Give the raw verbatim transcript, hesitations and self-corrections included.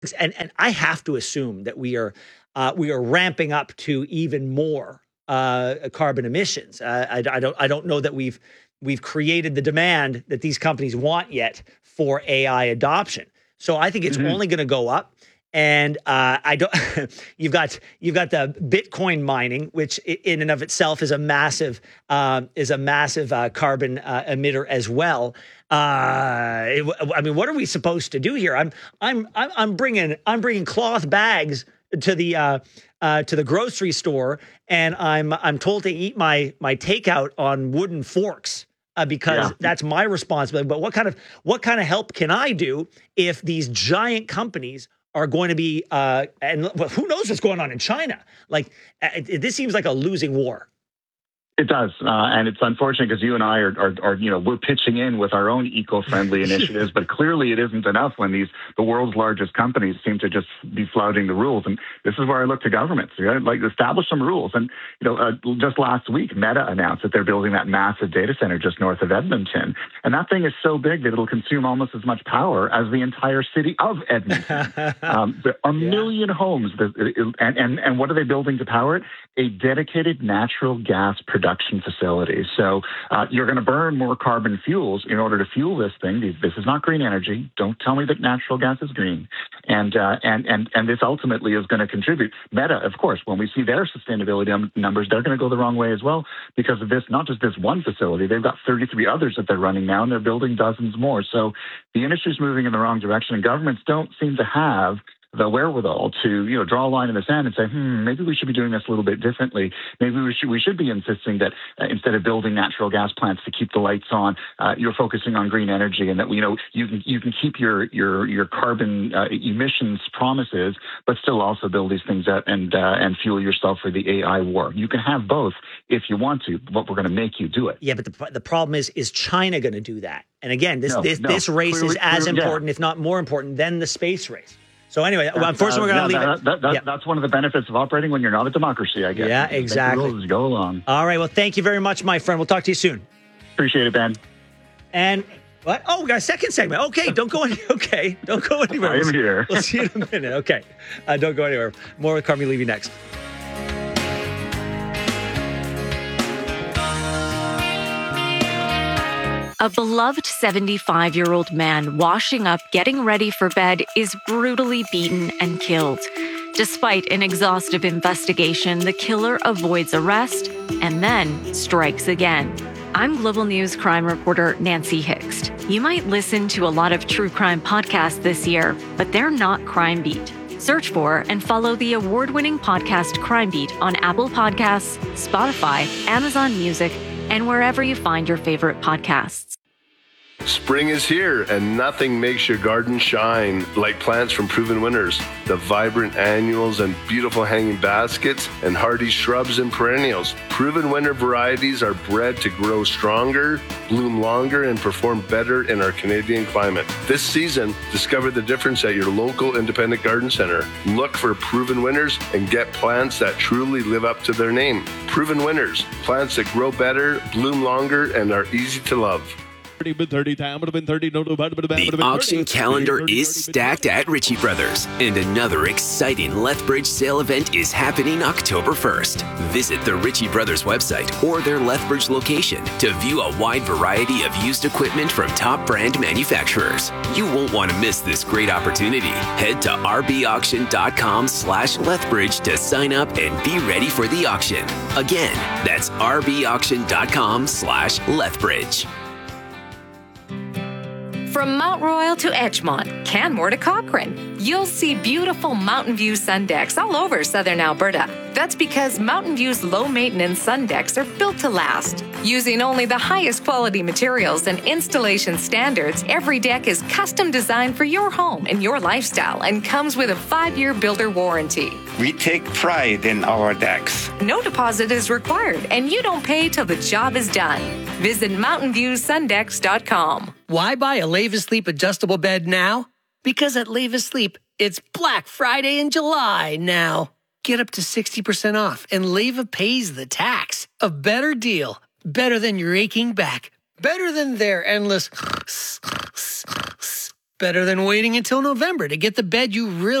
and and I have to assume that we are uh, we are ramping up to even more uh, carbon emissions. Uh, I, I don't I don't know that we've we've created the demand that these companies want yet for A I adoption. So I think it's mm-hmm. only going to go up. And uh, I don't. you've got you've got the Bitcoin mining, which in and of itself is a massive uh, is a massive uh, carbon uh, emitter as well. Uh, it, I mean, what are we supposed to do here? I'm I'm I'm bringing I'm bringing cloth bags to the uh, uh, to the grocery store, and I'm I'm told to eat my my takeout on wooden forks. Uh, because yeah. that's my responsibility. But what kind of what kind of help can I do if these giant companies are going to be, uh, and who knows what's going on in China? Like, it, it, this seems like a losing war. It does, uh, and it's unfortunate because you and I are, are, are, you know, we're pitching in with our own eco-friendly initiatives, but clearly it isn't enough when these the world's largest companies seem to just be flouting the rules. And this is where I look to governments, you know, like establish some rules. And you know, uh, just last week, Meta announced that they're building that massive data center just north of Edmonton, and that thing is so big that it'll consume almost as much power as the entire city of Edmonton. um, there are a yeah. million homes, that, and and and what are they building to power it? A dedicated natural gas production facility. So uh, you're going to burn more carbon fuels in order to fuel this thing. This is not green energy. Don't tell me that natural gas is green. And uh, and and and this ultimately is going to contribute. Meta, of course, when we see their sustainability numbers, they're going to go the wrong way as well because of this. Not just this one facility, they've got thirty-three others that they're running now, and they're building dozens more. So the industry is moving in the wrong direction, and governments don't seem to have the wherewithal to, you know, draw a line in the sand and say, hmm, maybe we should be doing this a little bit differently. Maybe we should we should be insisting that uh, instead of building natural gas plants to keep the lights on, uh, you're focusing on green energy, and that you know you can you can keep your your your carbon uh, emissions promises, but still also build these things out and uh, and fuel yourself for the A I war. You can have both if you want to, but we're going to make you do it. Yeah, but the the problem is, is China going to do that? And again, this no, this no. this race Clearly, is as clearly, important, yeah. if not more important, than the space race. So anyway, that's, well, unfortunately, uh, we're going to yeah, leave that, it. that, that, yeah. That's one of the benefits of operating when you're not a democracy, I guess. Yeah, exactly. Rules as you go along. All right. Well, thank you very much, my friend. We'll talk to you soon. Appreciate it, Ben. And what? Oh, we got a second segment. Okay, don't go any. Okay, don't go anywhere. I am here. We'll see you in a minute. Okay, uh, don't go anywhere. More with Carmi Levy next. A beloved seventy-five-year-old man washing up, getting ready for bed, is brutally beaten and killed. Despite an exhaustive investigation, the killer avoids arrest and then strikes again. I'm Global News crime reporter Nancy Hixt. You might listen to a lot of true crime podcasts this year, but they're not Crime Beat. Search for and follow the award-winning podcast Crime Beat on Apple Podcasts, Spotify, Amazon Music, and wherever you find your favorite podcasts. Spring is here, and nothing makes your garden shine like plants from Proven Winners. The vibrant annuals and beautiful hanging baskets and hardy shrubs and perennials. Proven Winner varieties are bred to grow stronger, bloom longer, and perform better in our Canadian climate. This season, discover the difference at your local independent garden center. Look for Proven Winners and get plants that truly live up to their name. Proven Winners, plants that grow better, bloom longer, and are easy to love. The auction calendar is stacked at Ritchie Brothers, and another exciting Lethbridge sale event is happening October first. Visit the Ritchie Brothers website or their Lethbridge location to view a wide variety of used equipment from top brand manufacturers. You won't want to miss this great opportunity. Head to rbauction.com slash Lethbridge to sign up and be ready for the auction. Again, that's rbauction.com slash Lethbridge. From Mount Royal to Edgemont, Canmore to Cochrane, you'll see beautiful Mountain View sun decks all over southern Alberta. That's because Mountain View's low-maintenance sun decks are built to last. Using only the highest quality materials and installation standards, every deck is custom designed for your home and your lifestyle and comes with a five-year builder warranty. We take pride in our decks. No deposit is required, and you don't pay till the job is done. Visit mountain view sun decks dot com. Why buy a Levis Sleep adjustable bed now? Because at Levis Sleep, it's Black Friday in July now. Get up to sixty percent off, and Leva pays the tax. A better deal. Better than your aching back. Better than their endless Better than waiting until November to get the bed you really